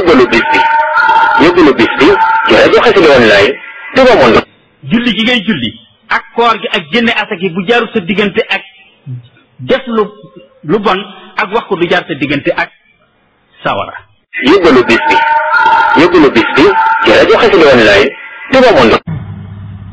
yóbbalu bis bi ci rajo Xassida Online Touba Monde. julli gi ngay julli ak koor gi ak génne asaka bu jaarul sa diggante ak def lu bon ak wax ko du jaar sa diggante ak sawara. yóbbalu bis bi ci rajo Xassida Online Touba Monde.